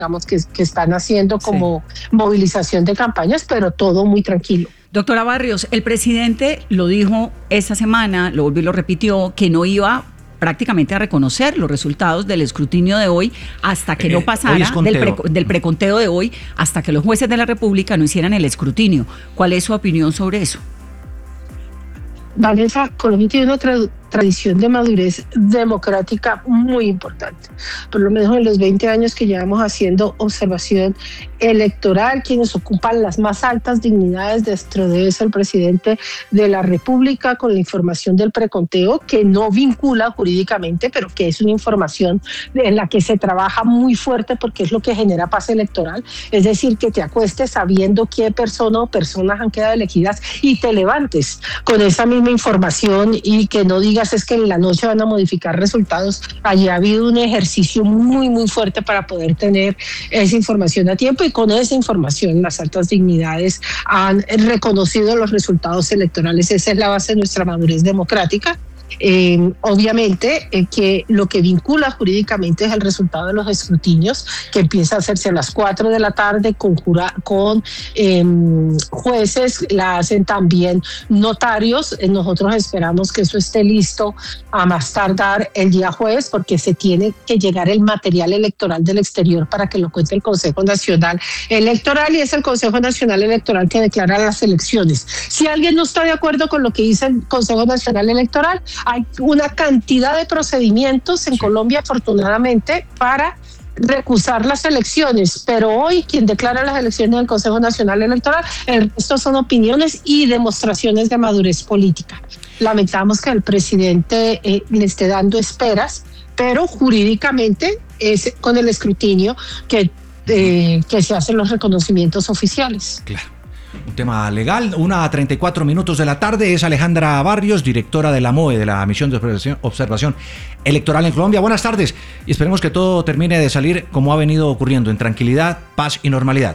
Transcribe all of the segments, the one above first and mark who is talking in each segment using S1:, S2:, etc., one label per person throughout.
S1: digamos, que están haciendo como movilización de campañas, pero todo muy tranquilo.
S2: Doctora Barrios, el presidente lo dijo esta semana, lo volvió y lo repitió, que no iba prácticamente a reconocer los resultados del escrutinio de hoy hasta que no pasara del preconteo de hoy, hasta que los jueces de la República no hicieran el escrutinio. ¿Cuál es su opinión sobre eso?
S1: Vanessa, Colombia tiene una tradición de madurez democrática muy importante. Por lo menos en los 20 años que llevamos haciendo observación electoral, quienes ocupan las más altas dignidades dentro de eso, el presidente de la República, con la información del preconteo, que no vincula jurídicamente, pero que es una información en la que se trabaja muy fuerte porque es lo que genera paz electoral. Es decir, que te acuestes sabiendo qué persona o personas han quedado elegidas y te levantes con esa misma información y que no digas es que en la noche van a modificar resultados. Allí ha habido un ejercicio muy, muy fuerte para poder tener esa información a tiempo, y con esa información las altas dignidades han reconocido los resultados electorales. Esa es la base de nuestra madurez democrática. Obviamente que lo que vincula jurídicamente es el resultado de los escrutinios, que empieza a hacerse a las 4 de la tarde con jueces, la hacen también notarios. Nosotros esperamos que eso esté listo a más tardar el día jueves, porque se tiene que llegar el material electoral del exterior para que lo cuente el Consejo Nacional Electoral, y es el Consejo Nacional Electoral que declara las elecciones. Si alguien no está de acuerdo con lo que dice el Consejo Nacional Electoral, hay una cantidad de procedimientos en Colombia, afortunadamente, para recusar las elecciones, pero hoy quien declara las elecciones del Consejo Nacional Electoral, el resto son opiniones y demostraciones de madurez política. Lamentamos que el presidente le esté dando esperas, pero jurídicamente es con el escrutinio que se hacen los reconocimientos oficiales.
S3: Claro. Un tema legal. 1:34 de la tarde. Es Alejandra Barrios, directora de la MOE, de la Misión de Observación Electoral en Colombia. Buenas tardes, y esperemos que todo termine de salir como ha venido ocurriendo, en tranquilidad, paz y normalidad.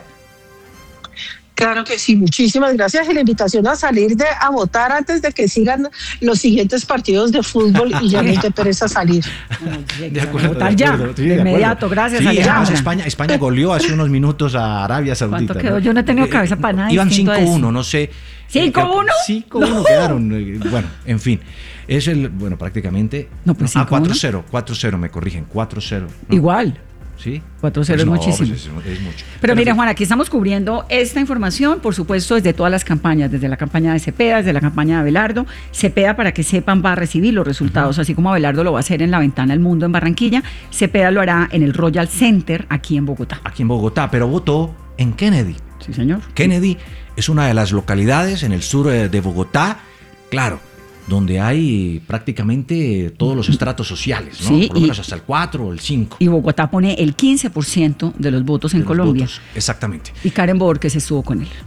S1: Claro que sí, muchísimas gracias, y la invitación a salir a votar antes de que sigan los siguientes partidos de fútbol y ya no te pereza salir.
S3: De acuerdo,
S2: votar ya, de inmediato, gracias.
S3: Sí, Alejandra. España goleó hace unos minutos a Arabia Saudita.
S2: ¿Cuánto quedó? ¿No? Yo no he tenido cabeza para nada.
S3: Iban 5-1, no sé.
S2: ¿5-1?
S3: 5-1 no. Quedaron. Bueno, en fin. Es prácticamente.
S2: No, pues
S3: 4-0, me corrigen, 4-0. ¿no?
S2: Igual.
S3: ¿Sí?
S2: 4-0 es muchísimo.
S3: Pues es mucho.
S2: Pero mire, Juan, aquí estamos cubriendo esta información, por supuesto, desde todas las campañas, desde la campaña de Cepeda, desde la campaña de Abelardo. Cepeda, para que sepan, va a recibir los resultados, así como Abelardo lo va a hacer en la Ventana del Mundo en Barranquilla. Cepeda lo hará en el Royal Center, aquí en Bogotá.
S3: Aquí en Bogotá, pero votó en Kennedy.
S2: Sí, señor.
S3: Kennedy es una de las localidades en el sur de Bogotá, claro, donde hay prácticamente todos los estratos sociales, ¿no?
S2: Sí,
S3: por lo menos hasta el 4 o el 5.
S2: Y Bogotá pone el 15% de los votos en Colombia. Votos,
S3: exactamente.
S2: Y Karen Borges estuvo con él.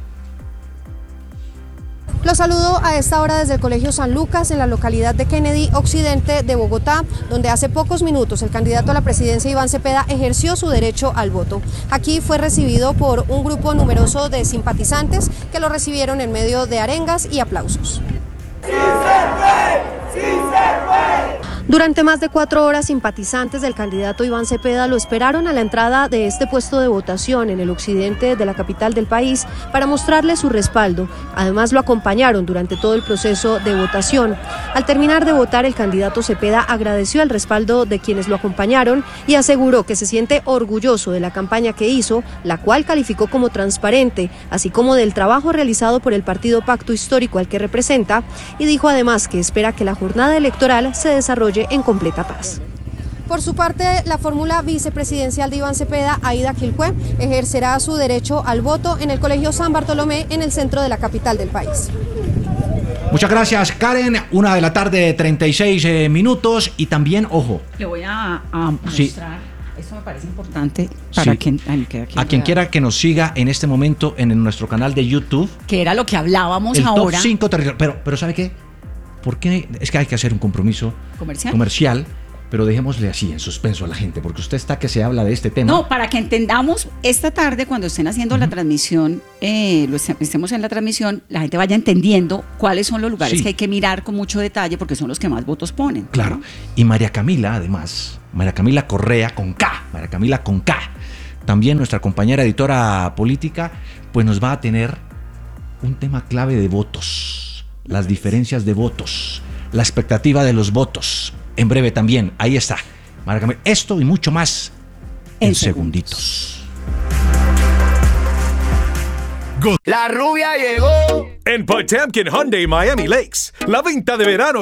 S4: Los saludo a esta hora desde el Colegio San Lucas, en la localidad de Kennedy, occidente de Bogotá, donde hace pocos minutos el candidato a la presidencia, Iván Cepeda, ejerció su derecho al voto. Aquí fue recibido por un grupo numeroso de simpatizantes que lo recibieron en medio de arengas y aplausos. ¡Sí se fue! ¡Sí se fue! Durante más de 4 horas, simpatizantes del candidato Iván Cepeda lo esperaron a la entrada de este puesto de votación en el occidente de la capital del país para mostrarle su respaldo. Además, lo acompañaron durante todo el proceso de votación. Al terminar de votar, el candidato Cepeda agradeció el respaldo de quienes lo acompañaron y aseguró que se siente orgulloso de la campaña que hizo, la cual calificó como transparente, así como del trabajo realizado por el partido Pacto Histórico al que representa, y dijo además que espera que la jornada electoral se desarrolle en completa paz. Por su parte, la fórmula vicepresidencial de Iván Cepeda, Aida Quilpué, ejercerá su derecho al voto en el Colegio San Bartolomé, en el centro de la capital del país.
S3: Muchas gracias, Karen. 1:36 p.m. Y también, ojo,
S2: le voy a mostrar, esto me parece importante para quien
S3: quiera que nos siga en este momento en nuestro canal de YouTube,
S2: que era lo que hablábamos
S3: el
S2: ahora.
S3: Top 5 territorios. Pero ¿sabe qué? ¿Por qué? Es que hay que hacer un compromiso comercial, pero dejémosle así en suspenso a la gente, porque usted está que se habla de este tema.
S2: No, para que entendamos esta tarde, cuando estén haciendo la transmisión, estemos en la transmisión, la gente vaya entendiendo cuáles son los lugares que hay que mirar con mucho detalle, porque son los que más votos ponen.
S3: Claro. ¿No? Y María Camila, además, María Camila Correa con K, también nuestra compañera editora política, pues nos va a tener un tema clave de votos, las diferencias de votos, la expectativa de los votos. En breve también, ahí está. Márgame esto y mucho más en segunditos.
S5: La rubia llegó. En Potemkin Hyundai Miami Lakes, la venta de verano